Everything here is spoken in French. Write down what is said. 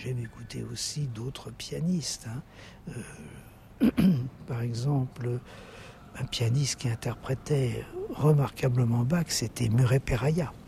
j'aime écouter aussi d'autres pianistes. Par exemple, un pianiste qui interprétait remarquablement Bach, c'était Murray Perahia.